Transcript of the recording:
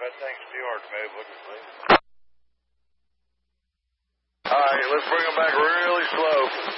that thing's too hard to move. Look at this. All right, let's bring them back really slow.